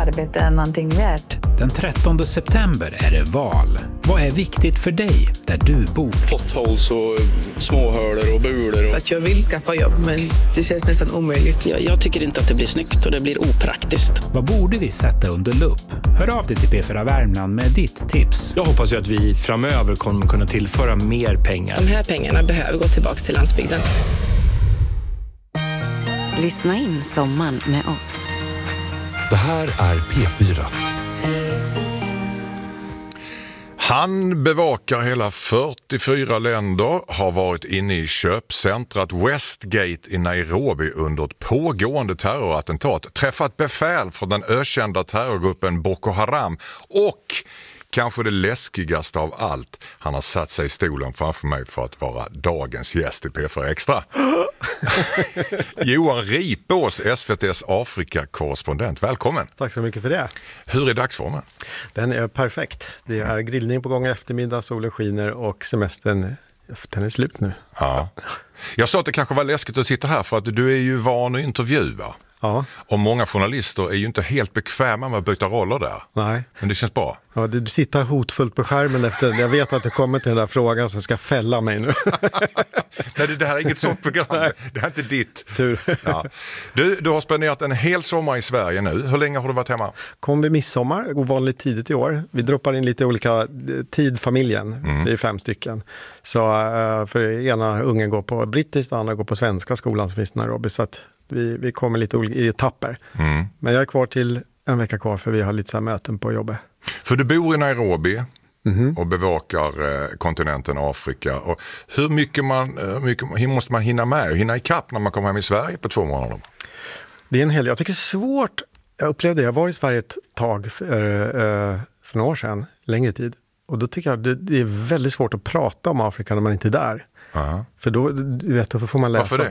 arbete är någonting värt. Den 13 september är det val. Vad är viktigt för dig där du bor? Potholes och småhålor och bulor. Att jag vill skaffa jobb, men det känns nästan omöjligt. Jag tycker inte att det blir snyggt och det blir opraktiskt. Vad borde vi sätta under lupp? Hör av dig till P4 Värmland med ditt tips. Jag hoppas ju att vi framöver kommer kunna tillföra mer pengar. De här pengarna behöver gå tillbaka till landsbygden. Lyssna in sommaren med oss. Det här är P4. Han bevakar hela 44 länder, har varit inne i köpcentrat Westgate i Nairobi under ett pågående terrorattentat, träffat befäl från den ökända terrorgruppen Boko Haram och kanske det läskigaste av allt, han har satt sig i stolen framför mig för att vara dagens gäst i P4 Extra. Johan Ripås, SVT:s Afrika-korrespondent. Välkommen. Tack så mycket för det. Hur är dagsformen? Den är perfekt. Det är grillning på gång i eftermiddag, solen skiner och semestern, den är slut nu. Ja. Jag sa att det kanske var läskigt att sitta här för att du är ju van att intervjua. Ja. Och många journalister är ju inte helt bekväma med att byta roller där. Nej. Men det känns bra. Ja, du sitter hotfullt på skärmen efter, jag vet att du kommer till den där frågan som ska fälla mig nu. Nej, det här är inget sånt program. Nej. Det här är inte ditt. Tur. Ja. Du har spenderat en hel sommar i Sverige nu. Hur länge har du varit hemma? Kom vid midsommar, ovanligt tidigt i år. Vi droppar in lite olika tidfamiljen. Det är 5 stycken. Så för ena ungen går på brittiskt, andra går på svenska skolan som finns i Nairobi. Så att vi kommer lite i etapper. Men jag är kvar till en vecka kvar för vi har lite så här möten på jobbet. För du bor i Nairobi och bevakar kontinenten Afrika. Och hur måste man hinna med och hinna ikapp när man kommer hem i Sverige på 2 månader? Det är en hel del. Jag tycker det är svårt. Jag upplevde jag var i Sverige ett tag för några år sedan, längre tid. Och då tycker jag det är väldigt svårt att prata om Afrika när man inte är där. Uh-huh. För då får man läsa. Varför det?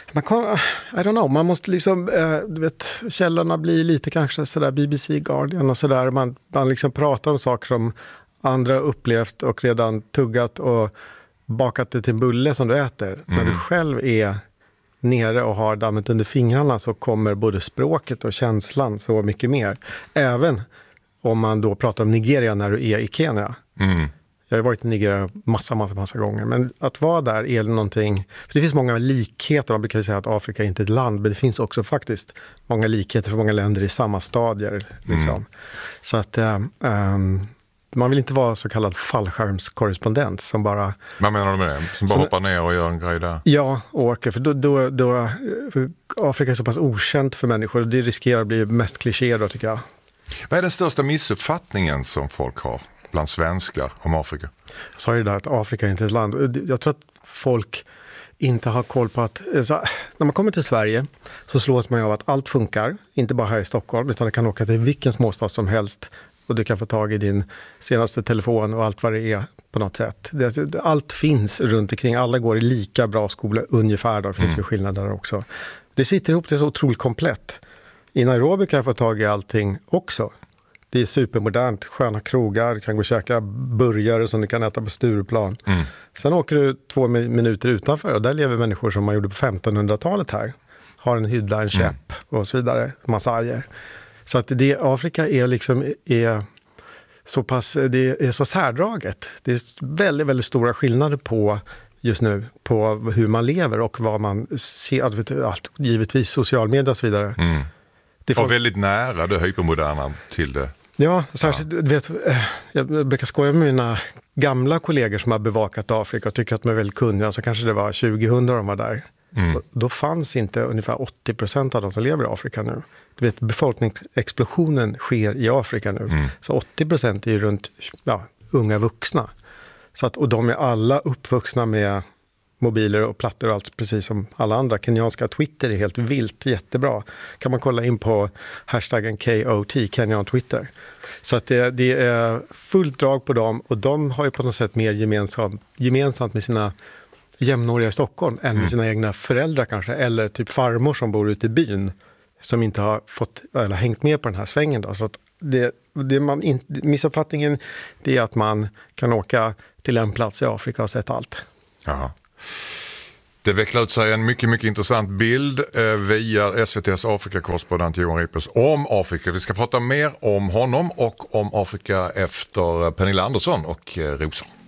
I don't know, man måste liksom, källorna blir lite kanske sådär BBC, Guardian och sådär. Man liksom pratar om saker som andra upplevt och redan tuggat och bakat det till en bulle som du äter. När du själv är nere och har dammet under fingrarna så kommer både språket och känslan så mycket mer. Även om man då pratar om Nigeria när du är i Kenya. Jag har varit i Nigeria massa gånger. Men att vara där är någonting... För det finns många likheter. Man brukar säga att Afrika är inte ett land. Men det finns också faktiskt många likheter för många länder i samma stadier. Liksom. Så att man vill inte vara så kallad fallskärmskorrespondent som bara... Vad menar du med det? Som bara hoppar ner och gör en grej där? Ja, och åker. För Afrika är så pass okänt för människor. Och det riskerar att bli mest kliché då tycker jag. Vad är den största missuppfattningen som folk har bland svenskar om Afrika? Jag sa ju där att Afrika är inte ett land. Jag tror att folk inte har koll på att... när man kommer till Sverige så slås man av att allt funkar. Inte bara här i Stockholm utan du kan åka till vilken småstad som helst. Och du kan få tag i din senaste telefon och allt vad det är på något sätt. Allt finns runt omkring. Alla går i lika bra skola ungefär. Det finns ju skillnader också. Det sitter ihop, det är så otroligt komplett. I Nairobi kan jag få tag i allting också. Det är supermodernt, sköna krogar, du kan gå och käka burgare som du kan äta på Stureplan. Sen åker du 2 minuter utanför och där lever människor som man gjorde på 1500-talet här. Har en hydda, en käpp och så vidare, massager. Så att Afrika är liksom så pass, det är så särdraget. Det är väldigt, väldigt stora skillnader på just nu på hur man lever och vad man ser, givetvis social media och så vidare. Det var väldigt nära det hypermoderna till det. Ja, särskilt, jag brukar skoja med mina gamla kollegor som har bevakat Afrika och tycker att de är väldigt kunniga. Så kanske det var 2000 de var där. Då fanns inte ungefär 80% av de som lever i Afrika nu. Du vet, befolkningsexplosionen sker i Afrika nu. Så 80% är ju runt unga vuxna. Så att, och de är alla uppvuxna med mobiler och plattor och allt precis som alla andra. Kenyanska Twitter är helt vilt, jättebra. Kan man kolla in på hashtaggen KOT, Kenyan Twitter. Så att det är fullt drag på dem och de har ju på något sätt mer gemensamt med sina jämnåriga i Stockholm än med sina egna föräldrar kanske. Eller typ farmor som bor ute i byn som inte har fått eller hängt med på den här svängen då. Så att missuppfattningen det är att man kan åka till en plats i Afrika och sett allt. Ja. Det vecklar ut sig en mycket intressant bild via SVT:s Afrikakorrespondent Johan Rippers om Afrika. Vi ska prata mer om honom och om Afrika efter Pernilla Andersson och Rosa.